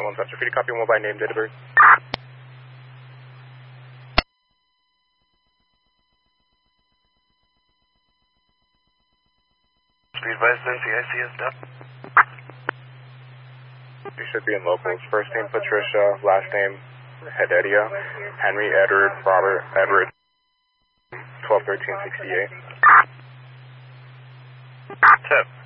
One such. If you copy one by name, date of birth. Speed advised NCIC is done. You should be in locals. First name Patricia, last name Heredia, Henry Edward Robert Edward, 121368. Tip.